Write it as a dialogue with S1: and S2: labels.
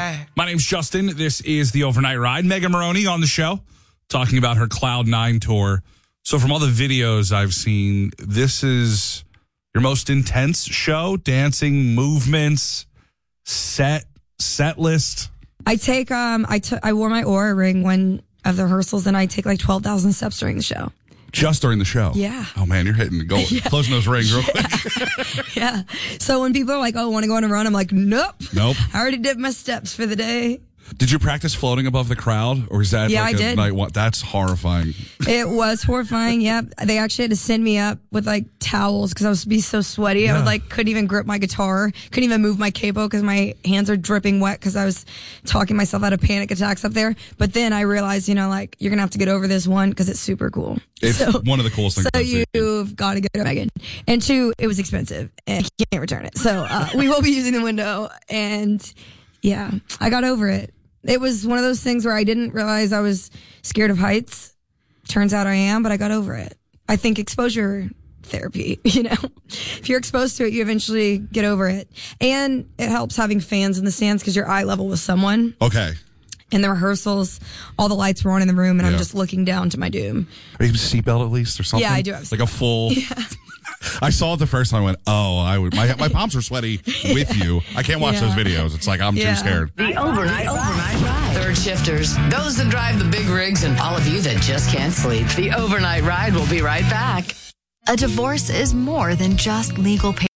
S1: ride.
S2: My name's Justin. This is the Overnight Ride. Megan Maroney on the show talking about her Cloud 9 tour. So from all the videos I've seen, this is your most intense show, dancing, movements, set list.
S3: I wore my Oura ring one of the rehearsals, and I take like 12,000 steps during the show.
S2: Just during the show?
S3: Yeah.
S2: Oh, man, you're hitting the goal. Yeah. Closing those rings real quick.
S3: Yeah. So when people are like, oh, want to go on a run? I'm like, nope.
S2: Nope.
S3: I already did my steps for the day.
S2: Did you practice floating above the crowd? Or is that
S3: I did.
S2: Night one? That's horrifying.
S3: It was horrifying, yeah. They actually had to send me up with like towels because I was be so sweaty. Yeah. I couldn't even grip my guitar. Couldn't even move my capo because my hands are dripping wet because I was talking myself out of panic attacks up there. But then I realized, you're going to have to get over this, one, because it's super cool.
S2: It's one of the coolest things.
S3: So you've got to get it, Megan. And two, it was expensive and you can't return it. So we will be using the window. And yeah, I got over it. It was one of those things where I didn't realize I was scared of heights. Turns out I am, but I got over it. I think exposure therapy, if you're exposed to it, you eventually get over it. And it helps having fans in the stands because you're eye level with someone.
S2: Okay.
S3: In the rehearsals, all the lights were on in the room, and I'm just looking down to my doom.
S2: Are you seatbelt at least or something?
S3: Yeah, I do have
S2: like a full... Yeah. I saw it the first time. I went, I would. My palms are sweaty with you. I can't watch those videos. It's like I'm too scared.
S4: The overnight ride. Third shifters, those that drive the big rigs, and all of you that just can't sleep. The overnight ride will be right back.
S5: A divorce is more than just legal paperwork.